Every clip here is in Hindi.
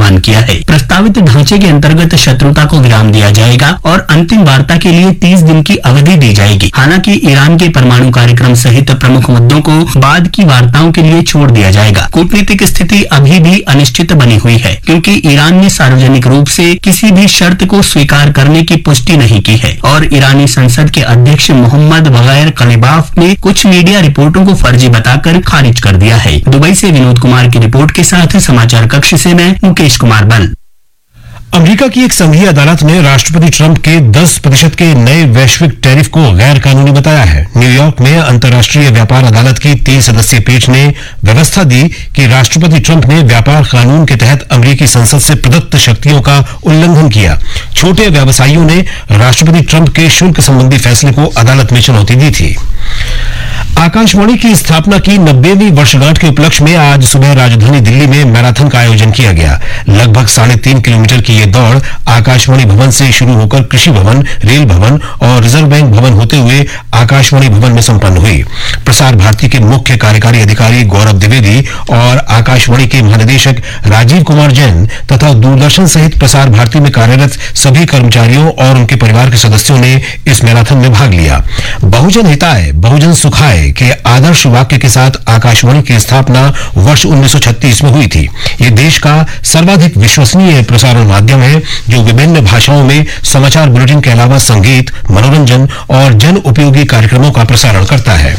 ऐलान किया है। प्रस्तावित ढांचे के अंतर्गत शत्रुता को विराम दिया जाएगा और अंतिम वार्ता के लिए 30 दिन की अवधि दी जाएगी। हालांकि ईरान के परमाणु कार्यक्रम सहित प्रमुख मुद्दों को बाद की वार्ताओं के लिए छोड़ दिया जाएगा। कूटनीतिक स्थिति अभी भी अनिश्चित बनी हुई है क्योंकि ईरान ने सार्वजनिक रूप से किसी भी शर्त को स्वीकार करने की पुष्टि नहीं की है और ईरानी संसद के अध्यक्ष मोहम्मद बगैर कलिबाफ ने कुछ मीडिया रिपोर्टों को फर्जी बताकर खारिज कर दिया है। दुबई से विनोद कुमार की रिपोर्ट के साथ समाचार कक्ष से मैं मुकेश कुमार बल। अमेरिका की एक संघीय अदालत ने राष्ट्रपति ट्रंप के 10% के नए वैश्विक टैरिफ को गैर कानूनी बताया है। न्यूयॉर्क में अंतर्राष्ट्रीय व्यापार अदालत की 3 सदस्यीय पीठ ने व्यवस्था दी कि राष्ट्रपति ट्रंप ने व्यापार कानून के तहत अमेरिकी संसद से प्रदत्त शक्तियों का उल्लंघन किया। छोटे व्यवसायियों ने राष्ट्रपति ट्रंप के शुल्क संबंधी फैसले को अदालत में चुनौती दी थी। आकाशवाणी की स्थापना की 90वीं वर्षगांठ के उपलक्ष्य में आज सुबह राजधानी दिल्ली में मैराथन का आयोजन किया गया। लगभग 3.5 किलोमीटर की ये दौड़ आकाशवाणी भवन से शुरू होकर कृषि भवन, रेल भवन और रिजर्व बैंक भवन होते हुए आकाशवाणी भवन में संपन्न हुई। प्रसार भारती के मुख्य कार्यकारी अधिकारी गौरव द्विवेदी और आकाशवाणी के महानिदेशक राजीव कुमार जैन तथा दूरदर्शन सहित प्रसार भारती में कार्यरत सभी कर्मचारियों और उनके परिवार के सदस्यों ने इस मैराथन में भाग लिया। बहुजन हिताय बहुजन सुखाय के आदर्श वाक्य के साथ आकाशवाणी की स्थापना वर्ष 1936 में हुई थी। ये देश का सर्वाधिक विश्वसनीय प्रसारण माध्यम है जो विभिन्न भाषाओं में समाचार बुलेटिन के अलावा संगीत, मनोरंजन और जन उपयोगी कार्यक्रमों का प्रसारण करता है।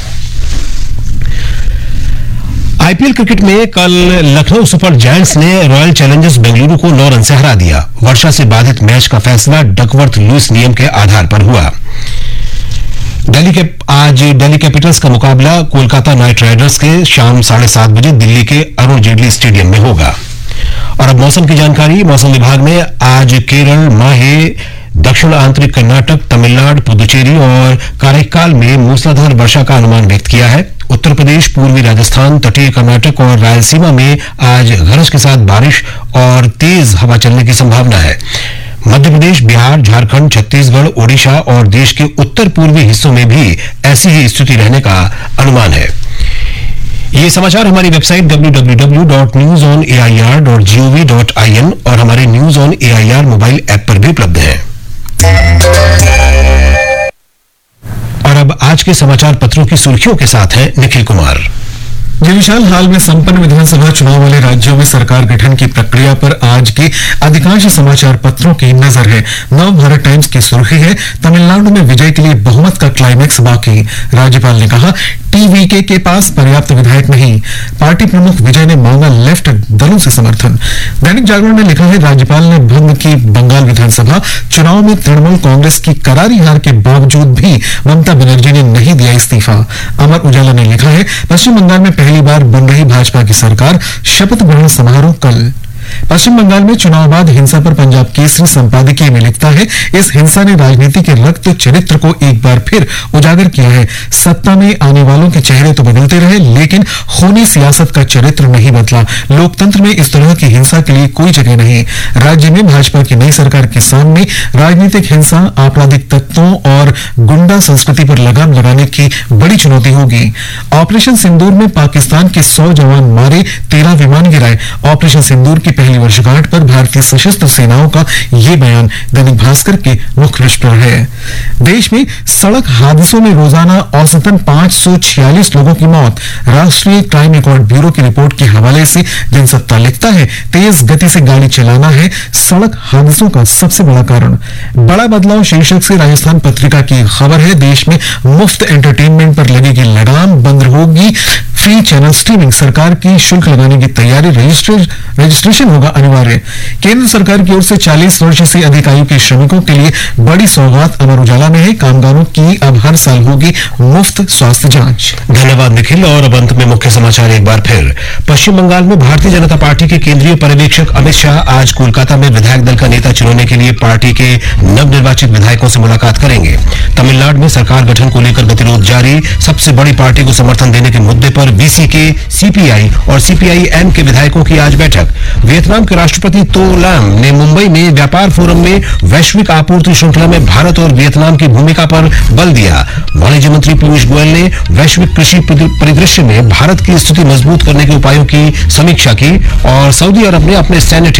आईपीएल क्रिकेट में कल लखनऊ सुपर जायंट्स ने रॉयल चैलेंजर्स बेंगलुरु को 9 रन से हरा दिया। वर्षा से बाधित मैच का फैसला डकवर्थ लुईस नियम के आधार पर हुआ। आज दिल्ली कैपिटल्स का मुकाबला कोलकाता नाइट राइडर्स के शाम 7:30 बजे दिल्ली के अरुण जेटली स्टेडियम में होगा। और अब मौसम की जानकारी। मौसम विभाग ने आज केरल, माहे, दक्षिण आंतरिक कर्नाटक, तमिलनाडु, पुदुचेरी और काराइकाल में मूसलाधार वर्षा का अनुमान व्यक्त किया है। उत्तर प्रदेश, पूर्वी राजस्थान, तटीय कर्नाटक और रायलसीमा में आज गरज के साथ बारिश और तेज हवा चलने की संभावना है। मध्य प्रदेश, बिहार, झारखंड, छत्तीसगढ़, ओडिशा और देश के उत्तर पूर्वी हिस्सों में भी ऐसी ही स्थिति रहने का अनुमान है। ये समाचार हमारी वेबसाइट www.newsonair.gov.in और हमारे news on AIR mobile app पर भी उपलब्ध है। और अब आज के समाचार पत्रों की सुर्खियों के साथ है निखिल कुमार। जी विशाल, हाल में संपन्न विधानसभा चुनाव वाले राज्यों में सरकार गठन की प्रक्रिया पर आज के अधिकांश समाचार पत्रों की नजर है। नव भारत टाइम्स की सुर्खी है, तमिलनाडु में विजय के लिए बहुमत का क्लाइमैक्स बाकी। राज्यपाल ने कहा, टीवीके के पास पर्याप्त विधायक नहीं। पार्टी प्रमुख विजय ने मांगा लेफ्ट दलों से समर्थन। दैनिक जागरण ने लिखा है, राज्यपाल ने भंग की बंगाल विधानसभा। चुनाव में तृणमूल कांग्रेस की करारी हार के बावजूद भी ममता बनर्जी ने नहीं दिया इस्तीफा। अमर उजाला ने लिखा है, पश्चिम बंगाल में पहली बार बन रही भाजपा की सरकार, शपथ ग्रहण समारोह कल। पश्चिम बंगाल में चुनाव बाद हिंसा पर पंजाब केसरी संपादकीय में लिखता है, इस हिंसा ने राजनीति के रक्त चरित्र को एक बार फिर उजागर किया है। सत्ता में आने वालों के चेहरे तो बदलते रहे लेकिन खूनी सियासत का चरित्र नहीं बदला। लोकतंत्र में इस तरह की हिंसा के लिए कोई जगह नहीं। राज्य में भाजपा की नई सरकार के सामने राजनीतिक हिंसा, आपराधिक तत्वों और गुंडा संस्कृति पर लगाम लगाने की बड़ी चुनौती होगी। ऑपरेशन सिंदूर में पाकिस्तान के 100 जवान मारे, 13 विमान गिराए। ऑपरेशन सिंदूर की पहली वर्षगांठ पर भारतीय सशस्त्र सेनाओं का ये बयान दैनिक भास्कर के मुख्य पृष्ठ पर है। देश में सड़क हादसों में रोजाना औसतन 546 लोगों की मौत। राष्ट्रीय क्राइम रिकॉर्ड ब्यूरो की रिपोर्ट के हवाले से जनसत्ता लिखता है, तेज गति से गाड़ी चलाना है सड़क हादसों का सबसे बड़ा कारण। बड़ा बदलाव शीर्षक से राजस्थान पत्रिका की खबर है, देश में मुफ्त एंटरटेनमेंट पर लगेगी लगाम, बंद होगी फ्री चैनल स्ट्रीमिंग। सरकार की शुल्क लगाने की तैयारी, रजिस्ट्रेशन होगा अनिवार्य। केंद्र सरकार की ओर से 40 वर्ष से अधिक आयु के श्रमिकों के लिए बड़ी सौगात। अमर उजाला में है, कामगारों की अब हर साल होगी मुफ्त स्वास्थ्य जांच। धन्यवाद निखिल। और अब अंत में मुख्य समाचार एक बार फिर। पश्चिम बंगाल में भारतीय जनता पार्टी के केंद्रीय पर्यवेक्षक अमित शाह आज कोलकाता में विधायक दल का नेता चुनने के लिए पार्टी के नवनिर्वाचित विधायकों से मुलाकात करेंगे। तमिलनाडु में सरकार गठन को लेकर गतिरोध जारी। सबसे बड़ी पार्टी को समर्थन देने के मुद्दे पर बीसीके, सीपीआई और सीपीआईएम के विधायकों की आज बैठक। वियतनाम के राष्ट्रपति तो लाम ने मुंबई में व्यापार फोरम में वैश्विक आपूर्ति श्रृंखला में भारत और वियतनाम की भूमिका पर बल दिया। वाणिज्य मंत्री पीयूष गोयल ने वैश्विक कृषि परिदृश्य में भारत की स्थिति मजबूत करने के उपायों की समीक्षा की। और सऊदी अरब ने अपने सैन्य